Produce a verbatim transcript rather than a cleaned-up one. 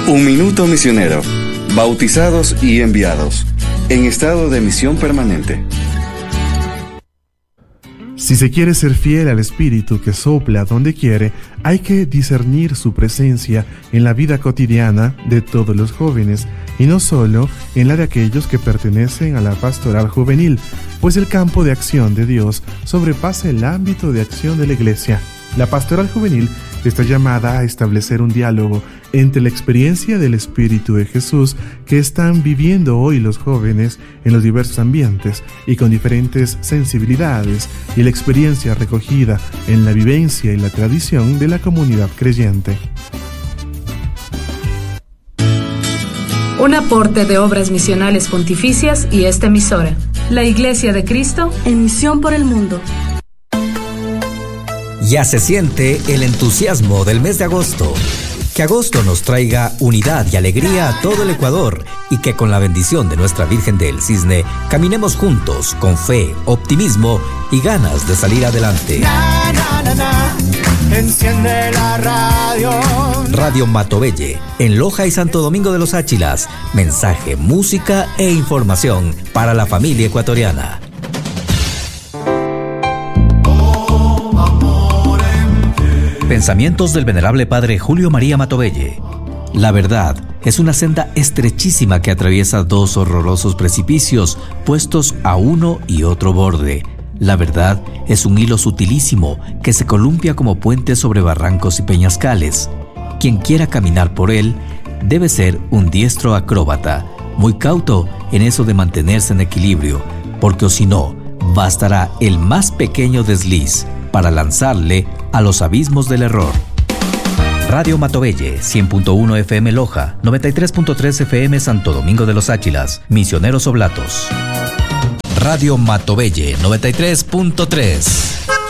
Un minuto misionero. Bautizados y enviados. En estado de misión permanente. Si se quiere ser fiel al Espíritu que sopla donde quiere, hay que discernir su presencia en la vida cotidiana de todos los jóvenes, y no solo en la de aquellos que pertenecen a la pastoral juvenil, pues el campo de acción de Dios sobrepasa el ámbito de acción de la Iglesia. La pastoral juvenil está llamada a establecer un diálogo entre la experiencia del Espíritu de Jesús que están viviendo hoy los jóvenes en los diversos ambientes y con diferentes sensibilidades, y la experiencia recogida en la vivencia y la tradición de la comunidad creyente. Un aporte de Obras Misionales Pontificias y esta emisora, la Iglesia de Cristo, en misión por el mundo. Ya se siente el entusiasmo del mes de agosto. Que agosto nos traiga unidad y alegría a todo el Ecuador, y que con la bendición de nuestra Virgen del Cisne caminemos juntos con fe, optimismo y ganas de salir adelante. Na, na, na, na. Enciende la radio. Radio Matovelle, en Loja y Santo Domingo de los Áchilas. Mensaje, música e información para la familia ecuatoriana. Pensamientos del venerable padre Julio María Matovelle. La verdad es una senda estrechísima que atraviesa dos horrorosos precipicios puestos a uno y otro borde. La verdad es un hilo sutilísimo que se columpia como puente sobre barrancos y peñascales. Quien quiera caminar por él debe ser un diestro acróbata, muy cauto en eso de mantenerse en equilibrio, porque o si no, bastará el más pequeño desliz para lanzarle a los abismos del error. Radio Matovelle, cien punto uno F M Loja, noventa y tres punto tres F M Santo Domingo de los Áchilas, Misioneros Oblatos. Radio Matovelle, noventa y tres punto tres.